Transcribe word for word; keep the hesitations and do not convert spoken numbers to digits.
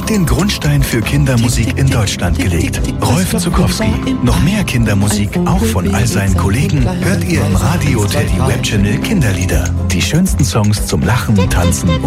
hat den Grundstein für Kindermusik in Deutschland gelegt. Rolf Zuckowski. Noch mehr Kindermusik, auch von all seinen Kollegen, hört ihr im Radio Teddy Web Channel Kinderlieder. Die schönsten Songs zum Lachen, Tanzen und